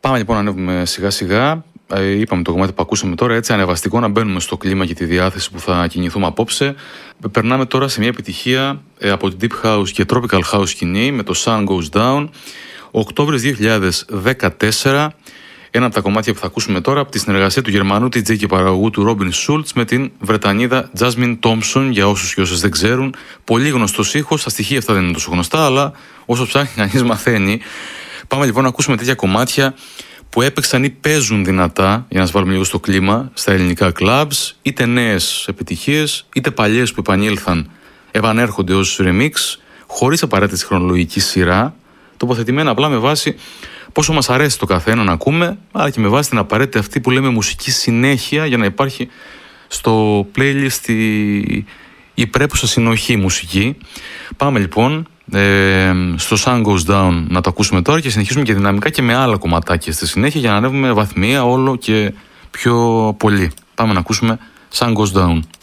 Πάμε λοιπόν να ανέβουμε σιγά σιγά. Είπαμε το κομμάτι που ακούσαμε τώρα, έτσι ανεβαστικό, να μπαίνουμε στο κλίμα και τη διάθεση που θα κινηθούμε απόψε. Περνάμε τώρα σε μια επιτυχία από την Deep House και Tropical House σκηνή με το Sun Goes Down. Οκτώβρης 2014, ένα από τα κομμάτια που θα ακούσουμε τώρα από τη συνεργασία του Γερμανού DJ και παραγωγού του Robin Schulz με την Βρετανίδα Jasmine Thompson, για όσους και όσες δεν ξέρουν. Πολύ γνωστός ήχος, τα στοιχεία αυτά δεν είναι τόσο γνωστά, αλλά όσο ψάχνει κανείς μαθαίνει. Πάμε λοιπόν να ακούσουμε τέτοια κομμάτια που έπαιξαν ή παίζουν δυνατά, για να σας βάλουμε λίγο στο κλίμα, στα ελληνικά clubs, είτε νέες επιτυχίες, είτε παλιές που επανέρχονται ως remix, χωρίς απαραίτητη χρονολογική σειρά, τοποθετημένα απλά με βάση πόσο μας αρέσει το καθένα να ακούμε, αλλά και με βάση την απαραίτητη αυτή που λέμε μουσική συνέχεια, για να υπάρχει στο playlist η πρέπουσα συνοχή μουσική. Πάμε λοιπόν στο Sun Goes Down να το ακούσουμε τώρα και συνεχίσουμε και δυναμικά και με άλλα κομματάκια στη συνέχεια για να ανέβουμε βαθμία όλο και πιο πολύ. Πάμε να ακούσουμε Sun Goes Down.